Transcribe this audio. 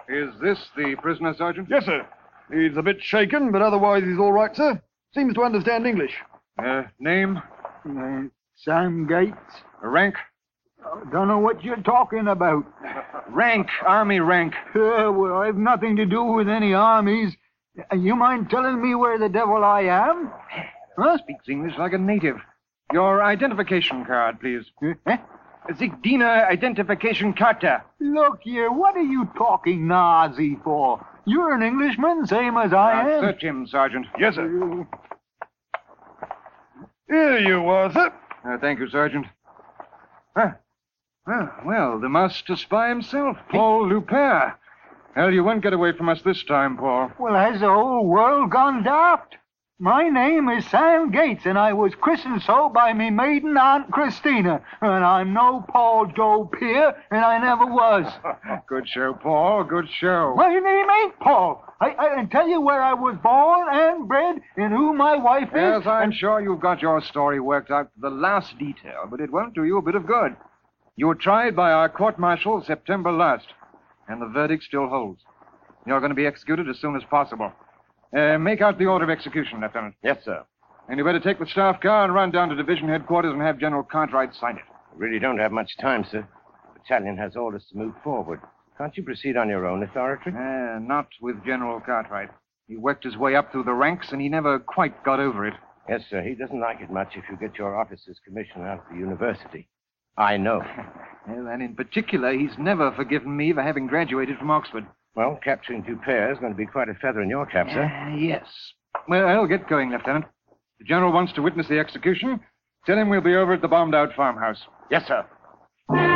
Is this the prisoner, Sergeant? Yes, sir. He's a bit shaken, but otherwise he's all right, sir. Seems to understand English. Name? Sam Gates. Rank? Don't know what you're talking about. Rank. Army rank. Well, I've nothing to do with any armies. You mind telling me where the devil I am? Huh? Speaks English like a native. Your identification card, please. Zigdina identification Karte. Look here, what are you talking Nazi for? You're an Englishman, same as I am. Search him, Sergeant. Yes, sir. Here you are, sir. Thank you, Sergeant. Well, the master spy himself, Paul Lupin. Hell, you won't get away from us this time, Paul. Well, has the whole world gone daft? My name is Sam Gates, and I was christened so by me maiden Aunt Christina. And I'm no Paul Joe Peer, and I never was. Good show, Paul. Good show. My name ain't Paul. I can tell you where I was born and bred and who my wife is. Yes, I'm sure you've got your story worked out to the last detail, but it won't do you a bit of good. You were tried by our court-martial September last, and the verdict still holds. You're going to be executed as soon as possible. Make out the order of execution, Lieutenant. Yes, sir. And you better take the staff car and run down to division headquarters and have General Cartwright sign it. I really don't have much time, sir. The battalion has orders to move forward. Can't you proceed on your own authority? Not with General Cartwright. He worked his way up through the ranks, and he never quite got over it. Yes, sir. He doesn't like it much if you get your officer's commission out of the university. I know. And in particular, he's never forgiven me for having graduated from Oxford. Well, capturing Dupere is going to be quite a feather in your cap, sir. Yes. Well, I'll get going, Lieutenant. The General wants to witness the execution. Tell him we'll be over at the bombed-out farmhouse. Yes, sir.